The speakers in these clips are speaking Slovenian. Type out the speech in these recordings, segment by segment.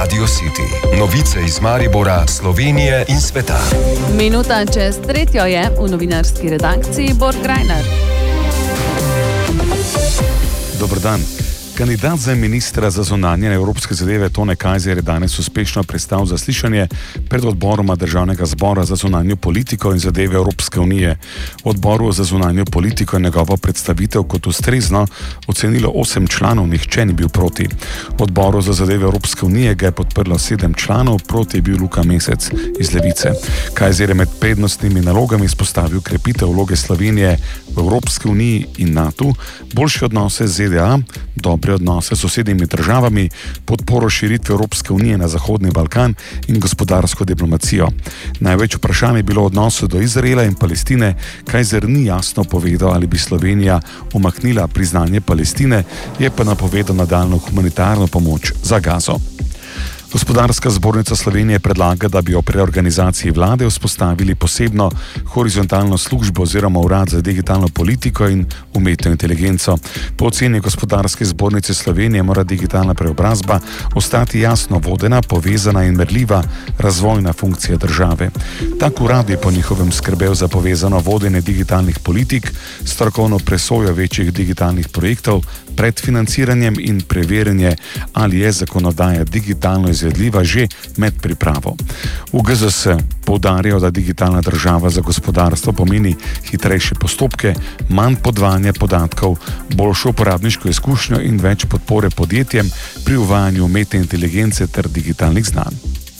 Radio City. Novice iz Maribora, Slovenije in sveta. Minuta čez 3 je v novinarski redakciji Borg Grajner. Dober dan. Kandidat za ministra za zunanje in evropske zadeve Tone Kajzer je danes uspešno prestal zaslišanje pred odboroma Državnega zbora za zunanjo politiko in zadeve Evropske unije. Odboru za zunanjo politiko je njegovo predstavitev kot ustrezno ocenilo 8 članov, nihče ni bil proti. Odboru za zadeve Evropske unije ga je podprlo 7 članov, proti je bil Luka Mesec iz Levice. Kajzer je med prednostnimi nalogami izpostavil krepitev vloge Slovenije v Evropski uniji in NATO, boljše odnose z ZDA, dobre odnose s sosednjimi državami, podporo širitve Evropske unije na Zahodni Balkan in gospodarsko diplomacijo. Največ vprašanj je bilo o odnosu do Izraela in Palestine. Kajzer ni jasno povedal, ali bi Slovenija umaknila priznanje Palestine, je pa napovedal nadaljnjo humanitarno pomoč za Gazo. Gospodarska zbornica Slovenije predlaga, da bi o preorganizaciji vlade vzpostavili posebno horizontalno službo oziroma urad za digitalno politiko in umetno inteligenco. Po oceni Gospodarske zbornice Slovenije mora digitalna preobrazba ostati jasno vodena, povezana in merljiva razvojna funkcija države. Tak urad je po njihovem skrbel za povezano vodenje digitalnih politik, strokovno presojo večjih digitalnih projektov, predfinanciranjem in preverjanje, ali je zakonodaja digitalno izvedljiva že med pripravo. V GZS poudarjajo, da digitalna država za gospodarstvo pomeni hitrejše postopke, manj podvajanja podatkov, boljšo uporabniško izkušnjo in več podpore podjetjem pri uvajanju umetne inteligence ter digitalnih znanj.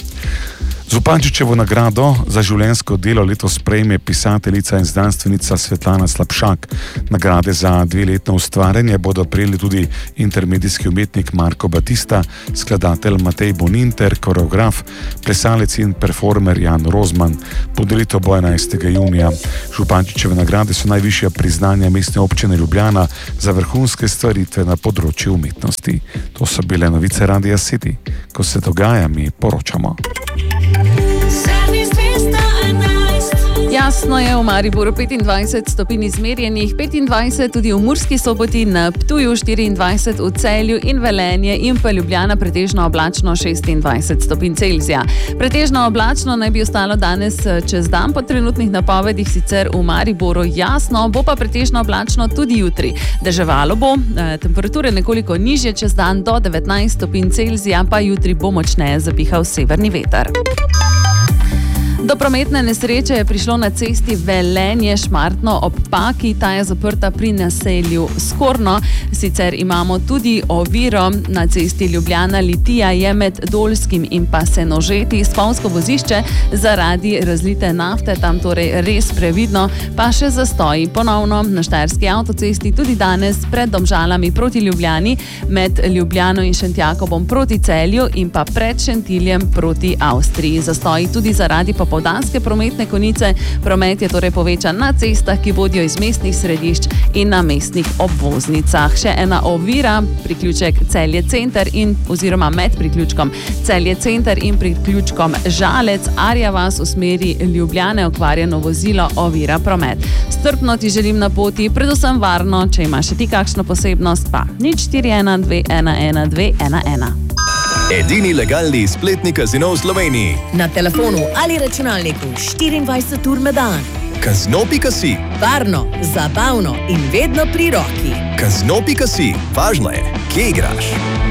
Zupančičevo nagrado za življenjsko delo letos prejme pisateljica in znanstvenica Svetlana Slapšak. Nagrade za 2-letno ustvarjanje bodo prejeli tudi intermedijski umetnik Marko Batista, skladatelj Matej Bonin ter koreograf, plesalec in performer Jan Rozman. Podelitev bo 11. junija. Zupančičeve nagrade so najvišja priznanja Mestne občine Ljubljana za vrhunske stvaritve na področju umetnosti. To so bile novice Radia City. Ko se dogaja, mi poročamo. Jasno je v Mariboru 25 stopinj izmerjenih, 25 tudi v Murski Soboti, na Ptuju 24, v Celju in Velenje in pa Ljubljana pretežno oblačno 26 stopinj Celzija. Pretežno oblačno naj bi ostalo danes čez dan, po trenutnih napovedih sicer v Mariboru jasno, bo pa pretežno oblačno tudi jutri. Deževalo bo, temperature nekoliko nižje čez dan do 19 stopinj Celzija, pa jutri bo močneje zapihal severni veter. Do prometne nesreče je prišlo na cesti Velenje-Šmartno ob Paki, ta je zaprta pri naselju Skorno. Sicer imamo tudi oviro na cesti Ljubljana-Litija, je med Dolskim in pa Senožeti spolnsko vozišče zaradi razlite nafte, tam torej res previdno, pa še zastoji ponovno na Štajerski avtocesti tudi danes pred Domžalami proti Ljubljani, med Ljubljano in Šentjakobom proti Celju in pa pred Šentiljem proti Avstriji. Zastoji tudi zaradi popoldanske prometne konice. Promet je torej povečan na cestah, ki vodijo iz mestnih središč in na mestnih obvoznicah. Še ena ovira, priključek Celje Center in oziroma med priključkom Celje Center in priključkom Žalec, Arja vas v smeri Ljubljane, okvarjeno vozilo ovira promet. Strpno ti želim na poti, predvsem varno, če imaš še ti kakšno posebnost, pa 041 211 211. Edini legalni spletni kazino v Sloveniji. Na telefonu ali računalniku 24 ur na dan. Kazino.si. Varno, zabavno in vedno pri roki. Kazino.si. Važno je, kje igraš.